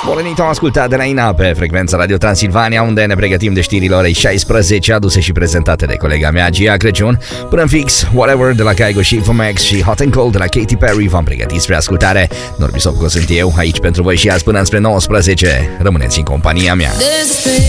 Bun venit, am ascultat de la Ina pe frecvența Radio Transilvania, unde ne pregătim de știrile orei 16, aduse și prezentate de colega mea Gia Crăciun. Până în fix, Whatever de la Kygo și Max și Hot and Cold de la Katy Perry v-am pregătit spre ascultare. Norbi Sopco sunt eu, aici pentru voi și azi până înspre 19. Rămâneți în compania mea.